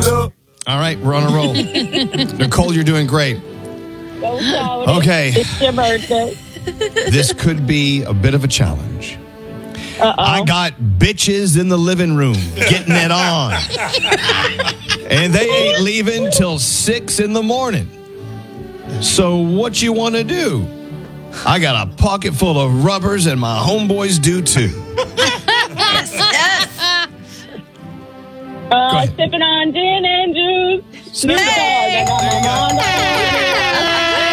All right, we're on a roll. Nicole, you're doing great. Go proud. Okay. It's your birthday. This could be a bit of a challenge. Uh-oh. I got bitches in the living room getting it on. And they ain't leaving till 6 in the morning. So what you want to do? I got a pocket full of rubbers and my homeboys do too. Sipping on gin and juice. Snoop Dogg. I got my mind on